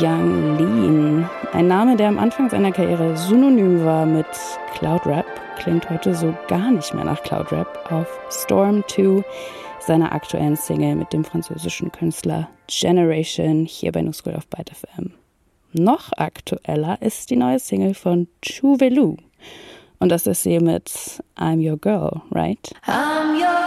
Yung Lean. Ein Name, der am Anfang seiner Karriere synonym war mit Cloudrap, klingt heute so gar nicht mehr nach Cloudrap auf Storm 2, seiner aktuellen Single mit dem französischen Künstler Generation, hier bei New School auf Byte FM. Noch aktueller ist die neue Single von Chuvelu. Und das ist sie mit I'm Your Girl, right? I'm your